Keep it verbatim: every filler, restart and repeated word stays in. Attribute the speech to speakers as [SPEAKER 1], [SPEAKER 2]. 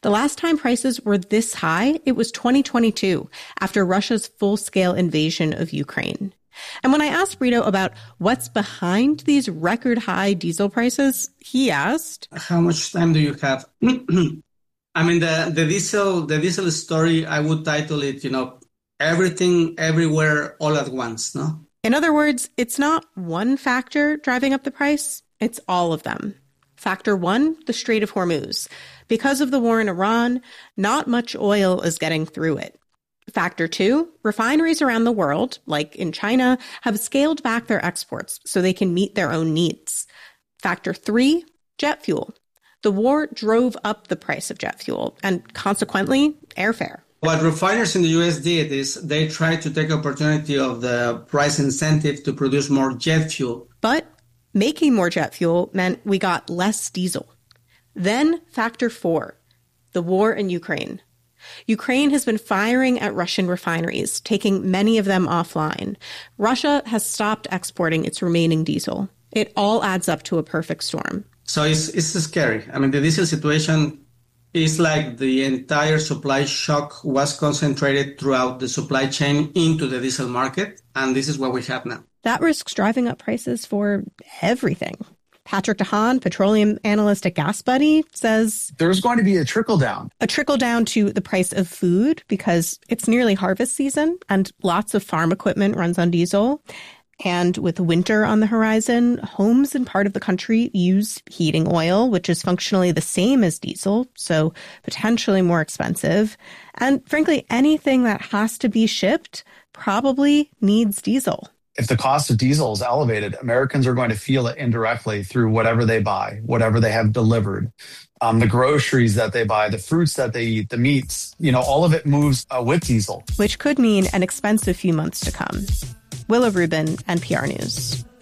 [SPEAKER 1] The last time prices were this high, it was twenty twenty-two, after Russia's full-scale invasion of Ukraine. And when I asked Brito about what's behind these record high diesel prices, he asked,
[SPEAKER 2] how much time do you have? I mean, the, the diesel the diesel story, I would title it, you know, everything, everywhere, all at once, no?
[SPEAKER 1] In other words, it's not one factor driving up the price, it's all of them. Factor one, the Strait of Hormuz. Because of the war in Iran, not much oil is getting through it. Factor two, refineries around the world, like in China, have scaled back their exports so they can meet their own needs. Factor three, jet fuel. The war drove up the price of jet fuel and consequently airfare.
[SPEAKER 2] What refiners in the U S did is they tried to take opportunity of the price incentive to produce more jet fuel.
[SPEAKER 1] But making more jet fuel meant we got less diesel. Then factor four, the war in Ukraine. Ukraine has been firing at Russian refineries, taking many of them offline. Russia has stopped exporting its remaining diesel. It all adds up to a perfect storm.
[SPEAKER 2] So it's, it's scary. I mean, the diesel situation is like the entire supply shock was concentrated throughout the supply chain into the diesel market, and this is what we have now.
[SPEAKER 1] That risks driving up prices for everything. Patrick DeHaan, petroleum analyst at GasBuddy, says
[SPEAKER 3] there's going to be a trickle down.
[SPEAKER 1] A trickle down to the price of food because it's nearly harvest season and lots of farm equipment runs on diesel. And with winter on the horizon, homes in part of the country use heating oil, which is functionally the same as diesel, so potentially more expensive. And frankly, anything that has to be shipped probably needs diesel.
[SPEAKER 3] If the cost of diesel is elevated, Americans are going to feel it indirectly through whatever they buy, whatever they have delivered, um, the groceries that they buy, the fruits that they eat, the meats, you know, all of it moves uh, with diesel.
[SPEAKER 1] Which could mean an expensive few months to come. Willa Rubin, N P R News.